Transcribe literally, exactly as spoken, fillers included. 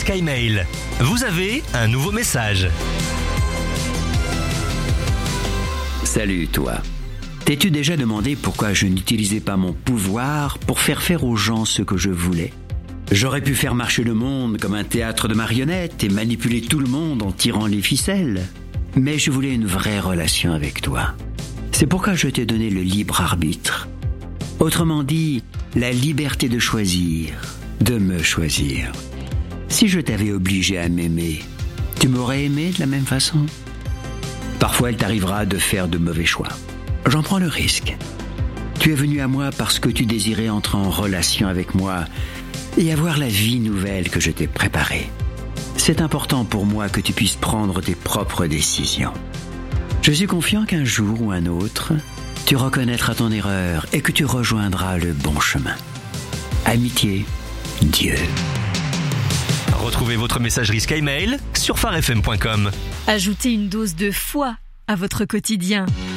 SkyMail. Vous avez un nouveau message. Salut toi. T'es-tu déjà demandé pourquoi je n'utilisais pas mon pouvoir pour faire faire aux gens ce que je voulais ? J'aurais pu faire marcher le monde comme un théâtre de marionnettes et manipuler tout le monde en tirant les ficelles. Mais je voulais une vraie relation avec toi. C'est pourquoi je t'ai donné le libre arbitre. Autrement dit, la liberté de choisir, de me choisir. Si je t'avais obligé à m'aimer, tu m'aurais aimé de la même façon ? Parfois, il t'arrivera de faire de mauvais choix. J'en prends le risque. Tu es venu à moi parce que tu désirais entrer en relation avec moi et avoir la vie nouvelle que je t'ai préparée. C'est important pour moi que tu puisses prendre tes propres décisions. Je suis confiant qu'un jour ou un autre, tu reconnaîtras ton erreur et que tu rejoindras le bon chemin. Amitié, Dieu. Retrouvez votre messagerie SkyMail sur phare f m point com. Ajoutez une dose de foi à votre quotidien.